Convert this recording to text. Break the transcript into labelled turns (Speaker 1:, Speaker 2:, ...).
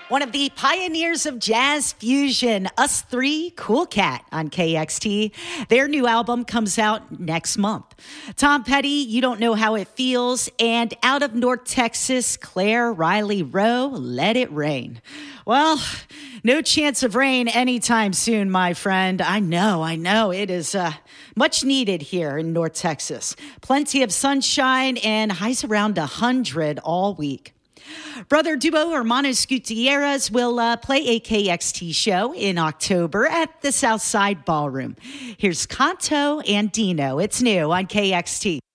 Speaker 1: One of the pioneers of jazz fusion, Us Three, Cool Cat on KXT. Their new album comes out next month. Tom Petty, You Don't Know How It Feels, and out of North Texas, Claire Riley Rowe, Let It Rain. Well, no chance of rain anytime soon, my friend. I know. It is much needed here in North Texas. Plenty of sunshine and highs around 100 all week. Brother Duo Hermanos Gutierrez will play a KXT show in October at the Southside Ballroom. Here's Kanto and Dino. It's new on KXT.